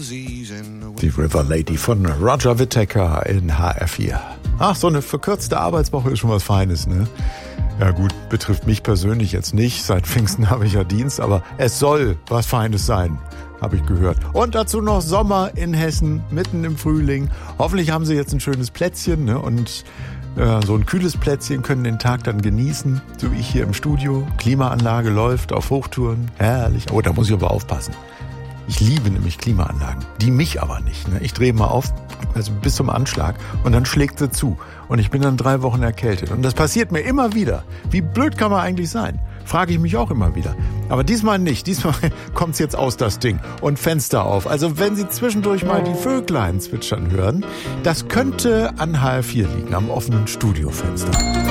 Die River Lady von Roger Whittaker in HR4. Ach, so eine verkürzte Arbeitswoche ist schon was Feines, ne? Ja gut, betrifft mich persönlich jetzt nicht. Seit Pfingsten habe ich ja Dienst, aber es soll was Feines sein, habe ich gehört. Und dazu noch Sommer in Hessen, mitten im Frühling. Hoffentlich haben Sie jetzt ein schönes Plätzchen, ne? Und so ein kühles Plätzchen, können den Tag dann genießen, so wie ich hier im Studio. Klimaanlage läuft auf Hochtouren, herrlich. Oh, da muss ich aber aufpassen. Ich liebe nämlich Klimaanlagen, die mich aber nicht. Ne? Ich drehe mal auf, also bis zum Anschlag, und dann schlägt sie zu. Und ich bin dann 3 Wochen erkältet. Und das passiert mir immer wieder. Wie blöd kann man eigentlich sein? Frage ich mich auch immer wieder. Aber diesmal nicht. Diesmal kommt's jetzt aus, das Ding. Und Fenster auf. Also wenn Sie zwischendurch mal die Vöglein zwitschern hören, das könnte an HR4 liegen, am offenen Studiofenster.